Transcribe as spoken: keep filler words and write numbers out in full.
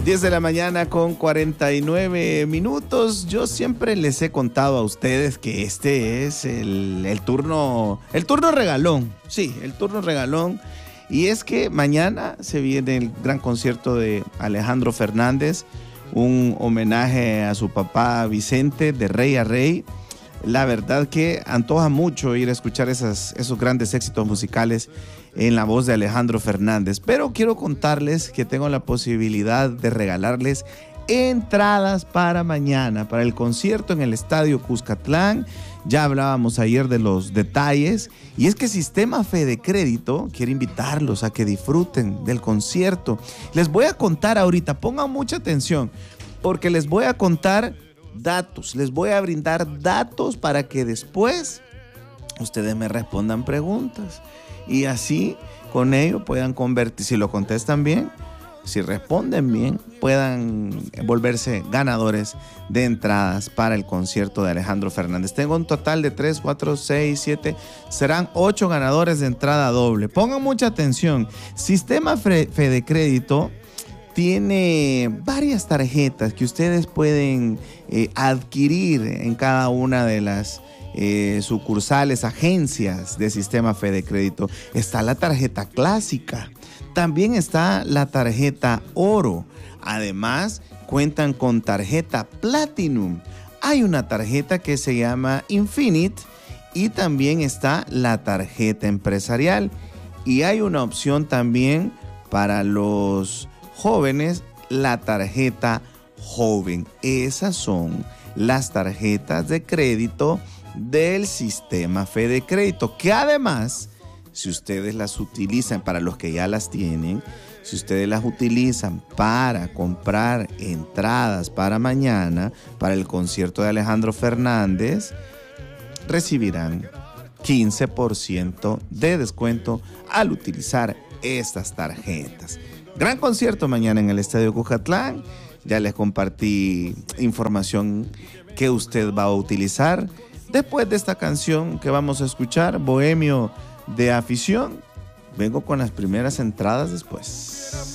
diez de la mañana con cuarenta y nueve minutos. Yo siempre les he contado a ustedes que este es el, el turno, el turno regalón. Sí, el turno regalón. Y es que mañana se viene el gran concierto de Alejandro Fernández, un homenaje a su papá Vicente, de rey a rey. La verdad que antoja mucho ir a escuchar esas, esos grandes éxitos musicales en la voz de Alejandro Fernández. Pero quiero contarles que tengo la posibilidad de regalarles entradas para mañana, para el concierto en el Estadio Cuscatlán. Ya hablábamos ayer de los detalles. Y es que Sistema Fede Crédito quiere invitarlos a que disfruten del concierto. Les voy a contar ahorita, pongan mucha atención, porque les voy a contar datos, les voy a brindar datos para que después ustedes me respondan preguntas y así con ello puedan convertir, si lo contestan bien, si responden bien, puedan volverse ganadores de entradas para el concierto de Alejandro Fernández. Tengo un total de tres, cuatro, seis, siete, serán ocho ganadores de entrada doble. Pongan mucha atención. Sistema Fede Crédito tiene varias tarjetas que ustedes pueden eh, adquirir en cada una de las eh, sucursales, agencias de Sistema Fede Crédito. Está la tarjeta clásica, también está la tarjeta oro. Además, cuentan con tarjeta Platinum. Hay una tarjeta que se llama Infinite y también está la tarjeta empresarial. Y hay una opción también para los jóvenes, la tarjeta joven. Esas son las tarjetas de crédito del Sistema Fede Crédito, que además, si ustedes las utilizan, para los que ya las tienen, si ustedes las utilizan para comprar entradas para mañana, para el concierto de Alejandro Fernández, recibirán quince por ciento de descuento al utilizar estas tarjetas. Gran concierto mañana en el Estadio Cuscatlán. Ya les compartí información que usted va a utilizar. Después de esta canción que vamos a escuchar, Bohemio de Afición, vengo con las primeras entradas después.